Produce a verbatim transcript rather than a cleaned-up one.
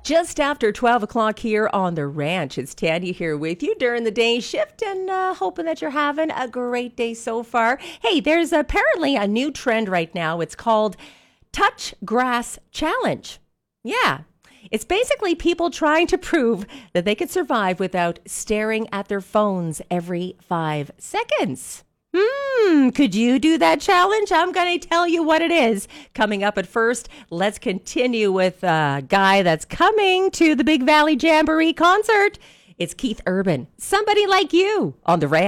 Just after twelve o'clock here on The Ranch. It's Tandy here with you during the day shift and uh, hoping that you're having a great day so far. Hey, there's apparently a new trend right now. It's called Touch Grass Challenge. Yeah, it's basically people trying to prove that they can survive without staring at their phones every five seconds. Hmm, could you do that challenge? I'm going to tell you what it is. Coming up at first, let's continue with a guy that's coming to the Big Valley Jamboree concert. It's Keith Urban. Somebody Like You on The Ranch.